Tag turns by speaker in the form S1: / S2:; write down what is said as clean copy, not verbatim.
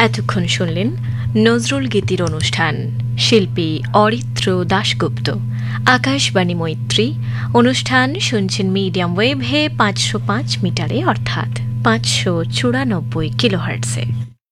S1: এতক্ষণ শুনলেন নজরুল গীতির অনুষ্ঠান। শিল্পী অরিত্র দাশগুপ্ত। আকাশবাণী মৈত্রী। অনুষ্ঠান শুনছেন মিডিয়াম ওয়েভে 505 মিটারে, অর্থাৎ 594 কিলোহার্টজে।